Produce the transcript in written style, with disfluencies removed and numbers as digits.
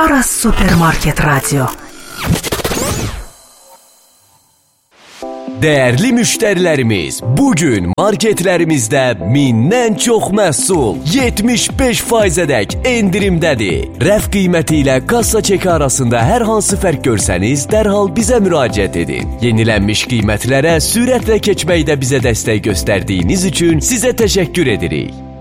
Aras Supermarket Radio. Dəyərli müştərilərimiz, bugün marketlərimizdə 1000-dən çox məhsul 75%-ədək endirimdədir. Rəf qiyməti ilə kassa çeki arasında hər hansı fərq görsəniz, dərhal bizə müraciət edin. Yenilənmiş qiymətlərə sürətlə keçməkdə bizə dəstək göstərdiyiniz üçün sizə təşəkkür edirik.